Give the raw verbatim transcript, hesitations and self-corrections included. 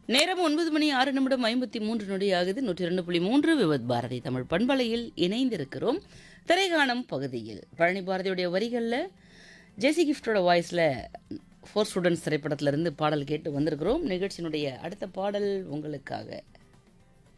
நேரம் ஒன்பது மணி ஆறு நிமிடம் ஐம்பத்தி மூன்று நொடி ஆகுது. நூற்றி இரண்டு புள்ளி மூன்று விவத் பாரதி தமிழ் பண்பலையில் இணைந்திருக்கிறோம். திரைகாணும் பகுதியில் பழனி பாரதியுடைய வரிகளில் ஜெசி கிஃப்டோட வாய்ஸில் ஃபோர் ஸ்டூடெண்ட்ஸ் திரைப்படத்திலிருந்து பாடல் கேட்டு வந்திருக்கிறோம். நிகழ்ச்சியினுடைய அடுத்த பாடல் உங்களுக்காக.